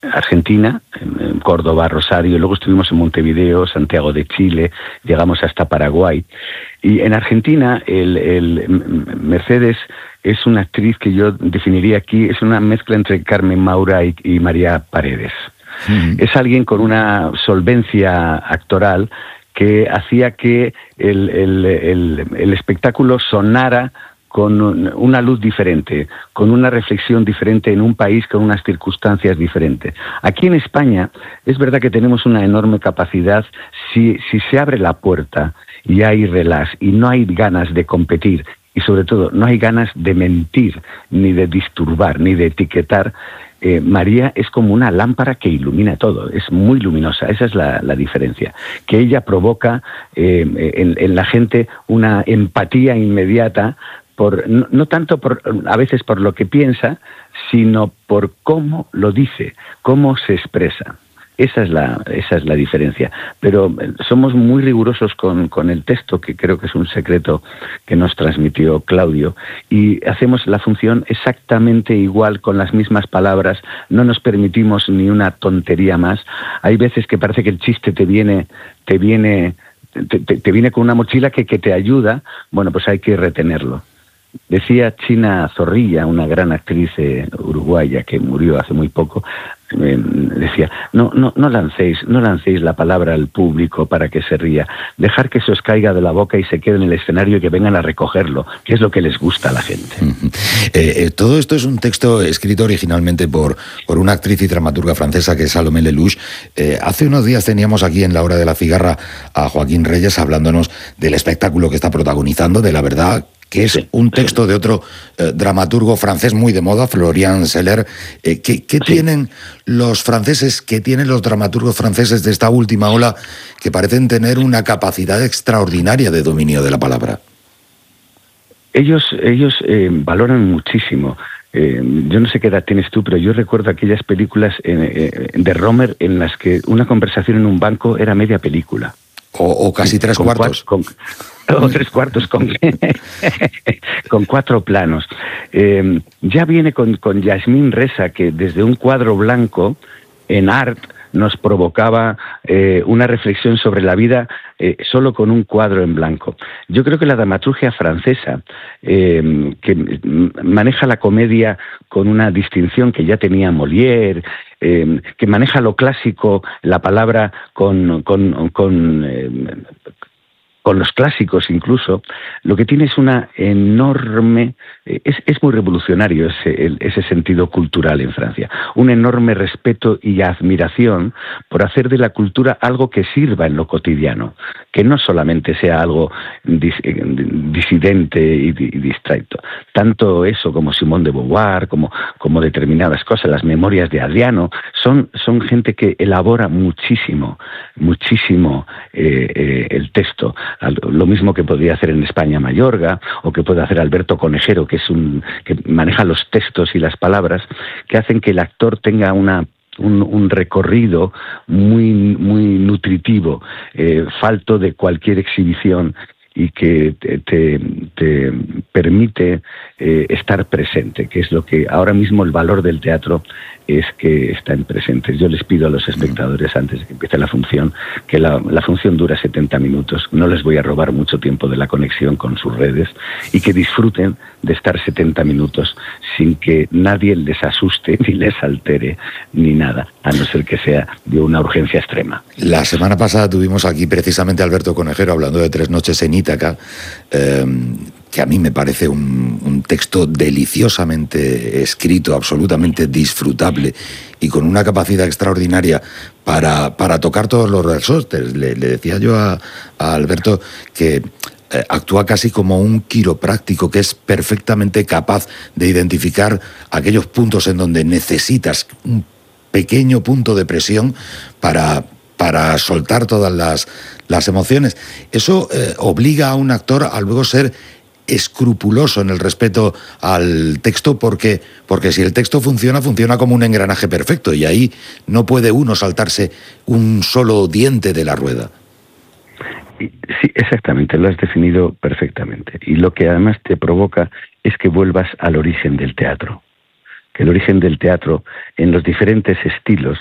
Argentina, en Córdoba, Rosario, luego estuvimos en Montevideo, Santiago de Chile, llegamos hasta Paraguay. Y en Argentina, Mercedes es una actriz que yo definiría aquí, es una mezcla entre Carmen Maura y María Paredes. Es alguien con una solvencia actoral que hacía que el espectáculo sonara con una luz diferente, con una reflexión diferente en un país con unas circunstancias diferentes. Aquí en España es verdad que tenemos una enorme capacidad, si se abre la puerta y hay relax y no hay ganas de competir y sobre todo no hay ganas de mentir, ni de disturbar, ni de etiquetar, María es como una lámpara que ilumina todo, es muy luminosa, esa es la diferencia, que ella provoca en la gente una empatía inmediata, no tanto a veces por lo que piensa, sino por cómo lo dice, cómo se expresa. Esa es la diferencia. Pero somos muy rigurosos con el texto, que creo que es un secreto que nos transmitió Claudio, y hacemos la función exactamente igual, con las mismas palabras, no nos permitimos ni una tontería más. Hay veces que parece que el chiste te viene con una mochila que te ayuda, bueno, pues hay que retenerlo. Decía China Zorrilla, una gran actriz uruguaya que murió hace muy poco, decía, no lancéis la palabra al público para que se ría, dejar que se os caiga de la boca y se quede en el escenario y que vengan a recogerlo, que es lo que les gusta a la gente. Todo esto es un texto escrito originalmente por una actriz y dramaturga francesa que es Salomé Lelouch. Hace unos días teníamos aquí en La Hora de la Cigarra a Joaquín Reyes hablándonos del espectáculo que está protagonizando, de La Verdad, que es un texto de otro dramaturgo francés muy de moda, Florian Zeller. ¿Qué tienen los franceses, qué tienen los dramaturgos franceses de esta última ola, que parecen tener una capacidad extraordinaria de dominio de la palabra? Ellos valoran muchísimo. Yo no sé qué edad tienes tú, pero yo recuerdo aquellas películas de Romer en las que una conversación en un banco era media película. O casi tres cuartos. O tres cuartos con 4 planos. Ya viene con Yasmín Reza, que desde un cuadro blanco en Art nos provocaba una reflexión sobre la vida solo con un cuadro en blanco. Yo creo que la dramaturgia francesa, que maneja la comedia con una distinción que ya tenía Molière, que maneja lo clásico, la palabra con los clásicos incluso, lo que tiene es una enorme... Es muy revolucionario ese sentido cultural en Francia. Un enorme respeto y admiración por hacer de la cultura algo que sirva en lo cotidiano, que no solamente sea algo disidente y distracto. Tanto eso como Simone de Beauvoir, como determinadas cosas, las memorias de Adriano, son gente que elabora muchísimo el texto. Lo mismo que podría hacer en España Mayorga, o que puede hacer Alberto Conejero, que maneja los textos y las palabras, que hacen que el actor tenga un recorrido muy nutritivo, falto de cualquier exhibición, y que te permite estar presente, que es lo que ahora mismo el valor del teatro es, que están presentes. Yo les pido a los espectadores, antes de que empiece la función, que la función dura 70 minutos, no les voy a robar mucho tiempo de la conexión con sus redes, y que disfruten de estar 70 minutos sin que nadie les asuste, ni les altere, ni nada, a no ser que sea de una urgencia extrema. La semana pasada tuvimos aquí precisamente a Alberto Conejero hablando de 3 noches en Ítaca, que a mí me parece un texto deliciosamente escrito, absolutamente disfrutable y con una capacidad extraordinaria para tocar todos los resortes. Le decía yo a Alberto que actúa casi como un quiropráctico, que es perfectamente capaz de identificar aquellos puntos en donde necesitas un pequeño punto de presión para soltar todas las emociones. Eso obliga a un actor a luego ser escrupuloso en el respeto al texto, porque si el texto funciona como un engranaje perfecto, y ahí no puede uno saltarse un solo diente de la rueda. Sí, exactamente, lo has definido perfectamente. Y lo que además te provoca es que vuelvas al origen del teatro, el origen del teatro en los diferentes estilos